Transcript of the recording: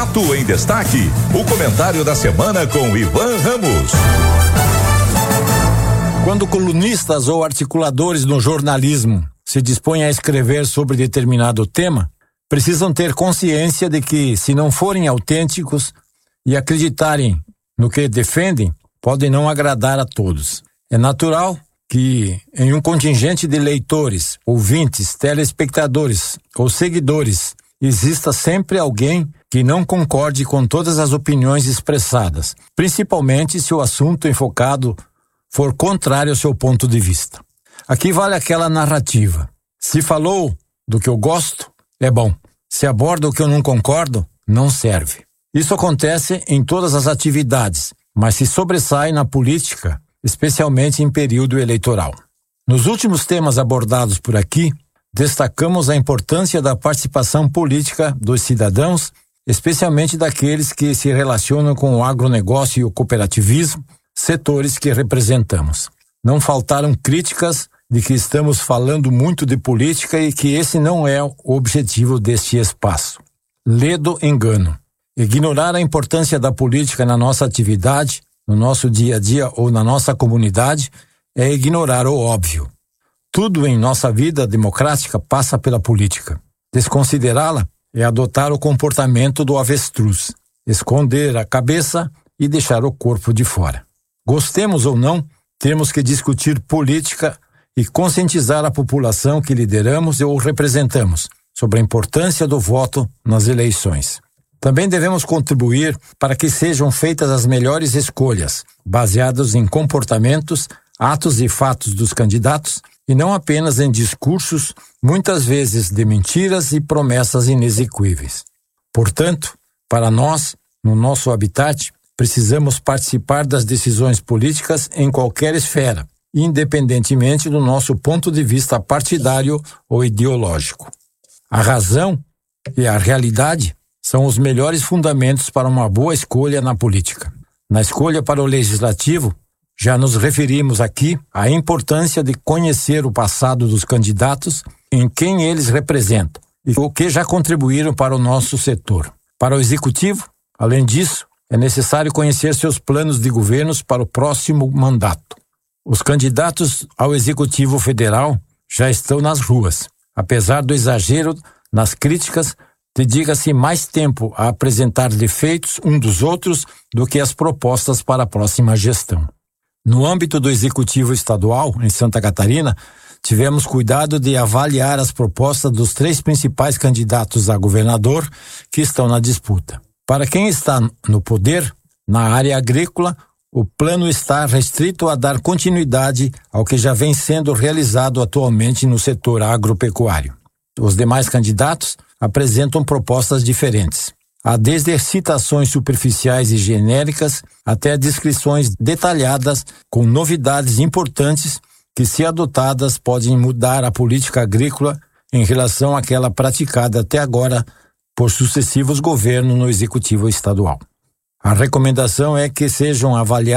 Fato em Destaque, o comentário da semana com Ivan Ramos. Quando colunistas ou articuladores no jornalismo se dispõem a escrever sobre determinado tema, precisam ter consciência de que, se não forem autênticos e acreditarem no que defendem, podem não agradar a todos. É natural que, em um contingente de leitores, ouvintes, telespectadores ou seguidores, exista sempre alguém que não concorde com todas as opiniões expressadas, principalmente se o assunto enfocado for contrário ao seu ponto de vista. Aqui vale aquela narrativa: se falou do que eu gosto, é bom. Se aborda o que eu não concordo, não serve. Isso acontece em todas as atividades, mas se sobressai na política, especialmente em período eleitoral. Nos últimos temas abordados por aqui, destacamos a importância da participação política dos cidadãos, especialmente daqueles que se relacionam com o agronegócio e o cooperativismo, setores que representamos. Não faltaram críticas de que estamos falando muito de política e que esse não é o objetivo deste espaço. Ledo engano. Ignorar a importância da política na nossa atividade, no nosso dia a dia ou na nossa comunidade, é ignorar o óbvio. Tudo em nossa vida democrática passa pela política. Desconsiderá-la é adotar o comportamento do avestruz, esconder a cabeça e deixar o corpo de fora. Gostemos ou não, temos que discutir política e conscientizar a população que lideramos ou representamos sobre a importância do voto nas eleições. Também devemos contribuir para que sejam feitas as melhores escolhas, baseadas em comportamentos, atos e fatos dos candidatos, e não apenas em discursos, muitas vezes de mentiras e promessas inexequíveis. Portanto, para nós, no nosso habitat, precisamos participar das decisões políticas em qualquer esfera, independentemente do nosso ponto de vista partidário ou ideológico. A razão e a realidade são os melhores fundamentos para uma boa escolha na política. Na escolha para o legislativo, já nos referimos aqui à importância de conhecer o passado dos candidatos, em quem eles representam e o que já contribuíram para o nosso setor. Para o executivo, além disso, é necessário conhecer seus planos de governos para o próximo mandato. Os candidatos ao Executivo Federal já estão nas ruas. Apesar do exagero nas críticas, dedica-se mais tempo a apresentar defeitos um dos outros do que as propostas para a próxima gestão. No âmbito do Executivo Estadual, em Santa Catarina, tivemos cuidado de avaliar as propostas dos 3 principais candidatos a governador que estão na disputa. Para quem está no poder, na área agrícola, o plano está restrito a dar continuidade ao que já vem sendo realizado atualmente no setor agropecuário. Os demais candidatos apresentam propostas diferentes. Há desde citações superficiais e genéricas até descrições detalhadas com novidades importantes que, se adotadas, podem mudar a política agrícola em relação àquela praticada até agora por sucessivos governos no Executivo Estadual. A recomendação é que sejam avaliados